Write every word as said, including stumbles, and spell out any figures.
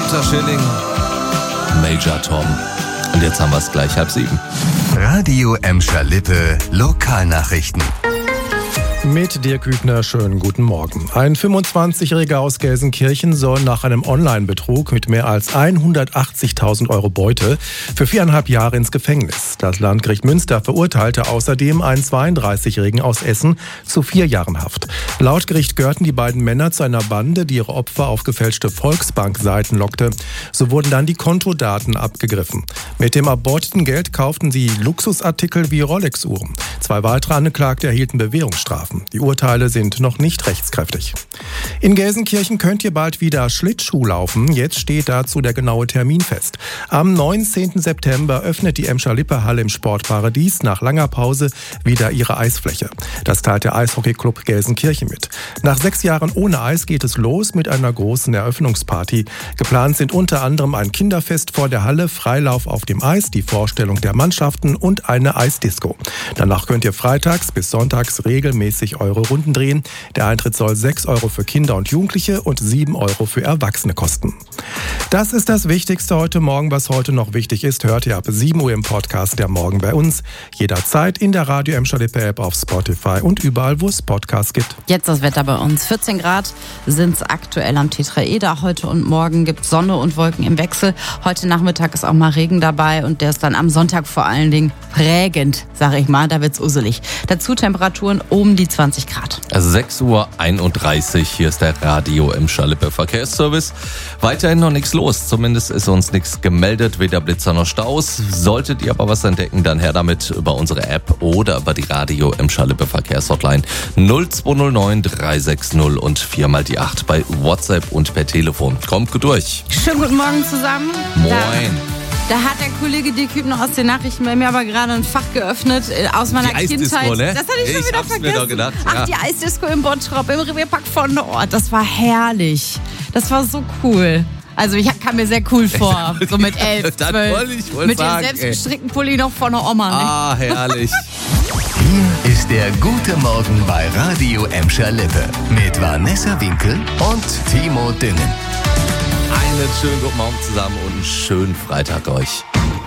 Lotta Schilling, Major Tom. Und jetzt haben wir es gleich halb sieben. Radio Emscher Lippe, Lokalnachrichten. Mit Dirk Hübner, schönen guten Morgen. Ein fünfundzwanzigjähriger aus Gelsenkirchen soll nach einem Online-Betrug mit mehr als hundertachtzigtausend Euro Beute für viereinhalb Jahre ins Gefängnis. Das Landgericht Münster verurteilte außerdem einen zweiunddreißigjährigen aus Essen zu vier Jahren Haft. Laut Gericht gehörten die beiden Männer zu einer Bande, die ihre Opfer auf gefälschte Volksbank-Seiten lockte. So wurden dann die Kontodaten abgegriffen. Mit dem erbeuteten Geld kauften sie Luxusartikel wie Rolex-Uhren. Zwei weitere Angeklagte erhielten Bewährungsstrafen. Die Urteile sind noch nicht rechtskräftig. In Gelsenkirchen könnt ihr bald wieder Schlittschuh laufen. Jetzt steht dazu der genaue Termin fest. Am neunzehnten September öffnet die Emscher Lippe Halle im Sportparadies nach langer Pause wieder ihre Eisfläche. Das teilt der Eishockeyclub Gelsenkirchen mit. Nach sechs Jahren ohne Eis geht es los mit einer großen Eröffnungsparty. Geplant sind unter anderem ein Kinderfest vor der Halle, Freilauf auf dem Eis, die Vorstellung der Mannschaften und eine Eisdisco. Danach könnt ihr freitags bis sonntags regelmäßig eure Runden drehen. Der Eintritt soll sechs Euro für Kinder und Jugendliche und sieben Euro für Erwachsene kosten. Das ist das Wichtigste heute Morgen. Was heute noch wichtig ist, hört ihr ab sieben Uhr im Podcast der Morgen bei uns. Jederzeit in der Radio Emscher Lippe App, auf Spotify und überall, wo es Podcasts gibt. Jetzt das Wetter bei uns. vierzehn Grad sind es aktuell am Tetraeder. Heute und morgen gibt es Sonne und Wolken im Wechsel. Heute Nachmittag ist auch mal Regen dabei und der ist dann am Sonntag vor allen Dingen prägend, sage ich mal. Da wird's uselig. Dazu Temperaturen um die zwanzig Grad. Also sechs Uhr einunddreißig, hier ist der Radio Emscher Lippe Verkehrsservice. Weiterhin noch nichts los, zumindest ist uns nichts gemeldet, weder Blitzer noch Staus. Solltet ihr aber was entdecken, dann her damit über unsere App oder über die Radio Emscher Lippe Verkehrshotline null zwei null neun drei sechs null und vier mal die acht bei WhatsApp und per Telefon. Kommt gut durch. Schönen guten Morgen zusammen. Moin. Da, da hat der Kollege Dirk Hübner aus den Nachrichten bei mir aber gerade ein Fach geöffnet aus meiner die Kindheit. Eisdisco, ne? Das hatte ich schon ich wieder hab's vergessen. Mir doch gedacht, Ach, ja. die Eisdisco im Bottrop, im Revierpark von Ort. Das war herrlich. Das war so cool. Also ich kam mir sehr cool vor, so mit elf, Das zwölf. wollte ich wohl mit sagen, dem selbstgestrickten Pulli noch von der Oma. Ne? Ah, herrlich. Hier ist der gute Morgen bei Radio Emscher Lippe mit Vanessa Winkel und Timo Düngen. Einen schönen guten Morgen zusammen und einen schönen Freitag euch.